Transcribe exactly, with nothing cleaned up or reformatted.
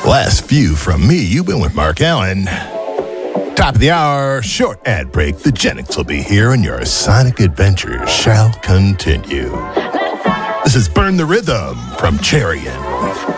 Last few from me. You've been with Mark Allen. Top of the hour, short ad break. The Jennings will be here and your sonic adventures shall continue. This is Burn the Rhythm from Chariot.